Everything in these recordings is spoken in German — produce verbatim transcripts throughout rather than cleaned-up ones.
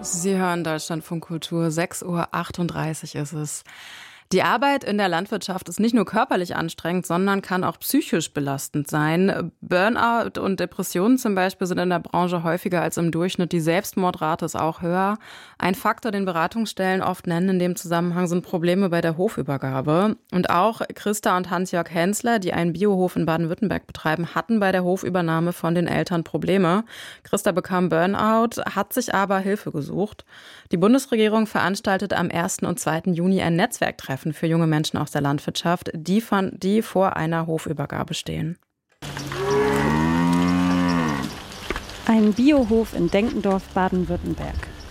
Sie hören Deutschlandfunk Kultur, sechs Uhr achtunddreißig ist es. Die Arbeit in der Landwirtschaft ist nicht nur körperlich anstrengend, sondern kann auch psychisch belastend sein. Burnout und Depressionen zum Beispiel sind in der Branche häufiger als im Durchschnitt. Die Selbstmordrate ist auch höher. Ein Faktor, den Beratungsstellen oft nennen in dem Zusammenhang, sind Probleme bei der Hofübergabe. Und auch Christa und Hans-Jörg Hensler, die einen Biohof in Baden-Württemberg betreiben, hatten bei der Hofübernahme von den Eltern Probleme. Christa bekam Burnout, hat sich aber Hilfe gesucht. Die Bundesregierung veranstaltet am ersten und zweiten Juni ein Netzwerktreffen für junge Menschen aus der Landwirtschaft, die, von, die vor einer Hofübergabe stehen. Ein Biohof in Denkendorf, Baden-Württemberg.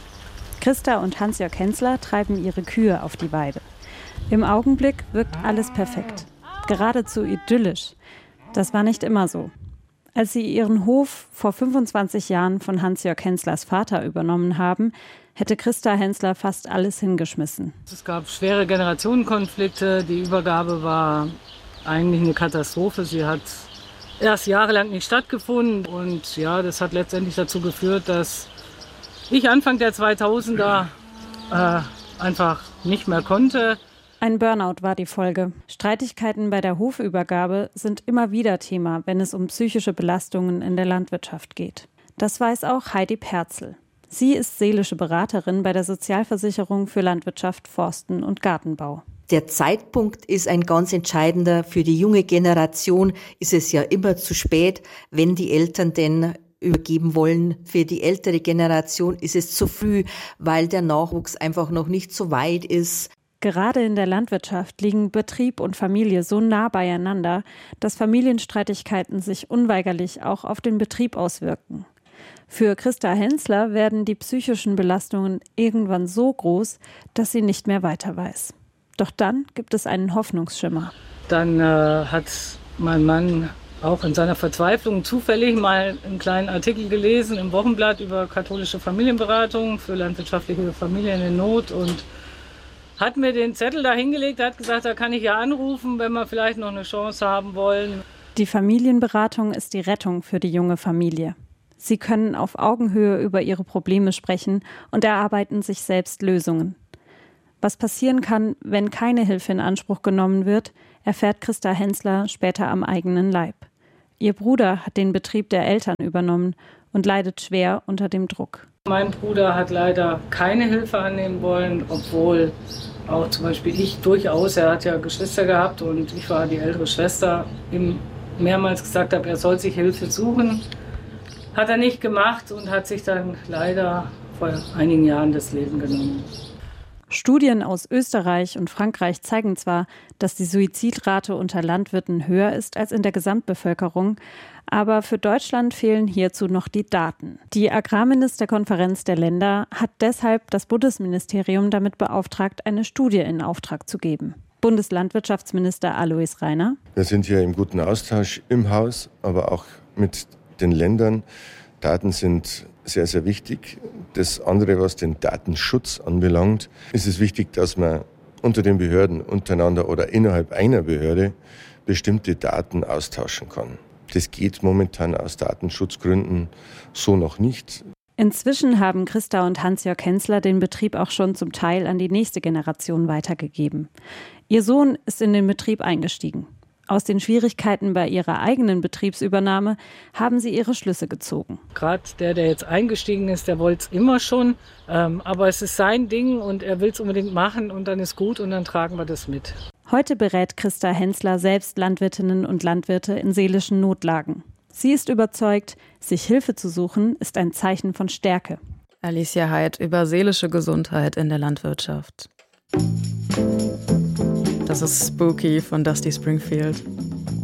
Christa und Hans-Jörg Hensler treiben ihre Kühe auf die Weide. Im Augenblick wirkt alles perfekt, geradezu idyllisch. Das war nicht immer so. Als sie ihren Hof vor fünfundzwanzig Jahren von Hans-Jörg Henslers Vater übernommen haben, hätte Christa Hensler fast alles hingeschmissen. Es gab schwere Generationenkonflikte. Die Übergabe war eigentlich eine Katastrophe. Sie hat erst jahrelang nicht stattgefunden. Und ja, das hat letztendlich dazu geführt, dass ich Anfang der zweitausender äh, einfach nicht mehr konnte. Ein Burnout war die Folge. Streitigkeiten bei der Hofübergabe sind immer wieder Thema, wenn es um psychische Belastungen in der Landwirtschaft geht. Das weiß auch Heidi Perzel. Sie ist seelische Beraterin bei der Sozialversicherung für Landwirtschaft, Forsten und Gartenbau. Der Zeitpunkt ist ein ganz entscheidender. Für die junge Generation ist es ja immer zu spät, wenn die Eltern denn übergeben wollen. Für die ältere Generation ist es zu früh, weil der Nachwuchs einfach noch nicht so weit ist. Gerade in der Landwirtschaft liegen Betrieb und Familie so nah beieinander, dass Familienstreitigkeiten sich unweigerlich auch auf den Betrieb auswirken. Für Christa Hensler werden die psychischen Belastungen irgendwann so groß, dass sie nicht mehr weiter weiß. Doch dann gibt es einen Hoffnungsschimmer. Dann äh, hat mein Mann auch in seiner Verzweiflung zufällig mal einen kleinen Artikel gelesen im Wochenblatt über katholische Familienberatung für landwirtschaftliche Familien in Not und hat mir den Zettel da hingelegt, hat gesagt, da kann ich ja anrufen, wenn wir vielleicht noch eine Chance haben wollen. Die Familienberatung ist die Rettung für die junge Familie. Sie können auf Augenhöhe über ihre Probleme sprechen und erarbeiten sich selbst Lösungen. Was passieren kann, wenn keine Hilfe in Anspruch genommen wird, erfährt Christa Hensler später am eigenen Leib. Ihr Bruder hat den Betrieb der Eltern übernommen und leidet schwer unter dem Druck. Mein Bruder hat leider keine Hilfe annehmen wollen, obwohl auch zum Beispiel ich durchaus, er hat ja Geschwister gehabt und ich war die ältere Schwester, ihm mehrmals gesagt habe, er soll sich Hilfe suchen. Hat er nicht gemacht und hat sich dann leider vor einigen Jahren das Leben genommen. Studien aus Österreich und Frankreich zeigen zwar, dass die Suizidrate unter Landwirten höher ist als in der Gesamtbevölkerung, aber für Deutschland fehlen hierzu noch die Daten. Die Agrarministerkonferenz der Länder hat deshalb das Bundesministerium damit beauftragt, eine Studie in Auftrag zu geben. Bundeslandwirtschaftsminister Alois Rainer. Wir sind hier im guten Austausch im Haus, aber auch mit den Ländern. Daten sind sehr, sehr wichtig. Das andere, was den Datenschutz anbelangt, ist es wichtig, dass man unter den Behörden untereinander oder innerhalb einer Behörde bestimmte Daten austauschen kann. Das geht momentan aus Datenschutzgründen so noch nicht. Inzwischen haben Christa und Hans-Jörg Hensler den Betrieb auch schon zum Teil an die nächste Generation weitergegeben. Ihr Sohn ist in den Betrieb eingestiegen. Aus den Schwierigkeiten bei ihrer eigenen Betriebsübernahme haben sie ihre Schlüsse gezogen. Gerade der, der jetzt eingestiegen ist, der wollte es immer schon. Ähm, aber es ist sein Ding und er will es unbedingt machen und dann ist gut und dann tragen wir das mit. Heute berät Christa Hensler selbst Landwirtinnen und Landwirte in seelischen Notlagen. Sie ist überzeugt, sich Hilfe zu suchen, ist ein Zeichen von Stärke. Alicia Heid über seelische Gesundheit in der Landwirtschaft. Das ist Spooky von Dusty Springfield.